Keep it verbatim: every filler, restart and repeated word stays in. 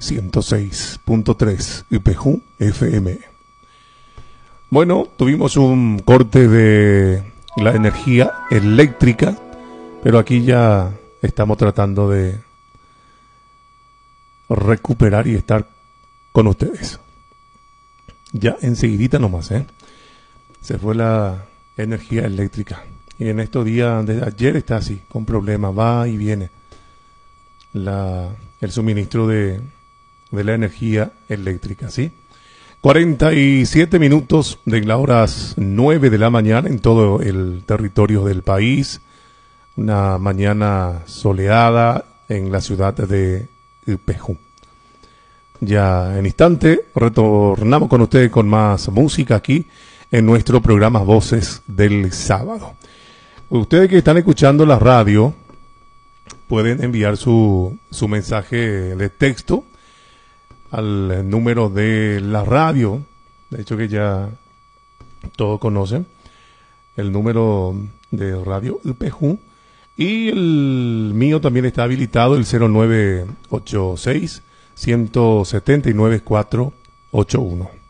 ciento seis punto tres I P J F M. Bueno, tuvimos un corte de la energía eléctrica, pero aquí ya estamos tratando de recuperar y estar con ustedes. Ya enseguidita nomás, ¿eh? Se fue la energía eléctrica. Y en estos días, desde ayer está así, con problemas, va y viene la, el suministro de, de la energía eléctrica, ¿sí? cuarenta y siete minutos de las horas nueve de la mañana en todo el territorio del país. Una mañana soleada en la ciudad de Ipejú. Ya en instante retornamos con ustedes con más música aquí en nuestro programa Voces del Sábado. Ustedes que están escuchando la radio pueden enviar su, su mensaje de texto al número de la radio, de hecho que ya todos conocen, el número de radio I P J, y el mío también está habilitado, el cero nueve ocho seis, uno siete nueve, cuatro ocho uno.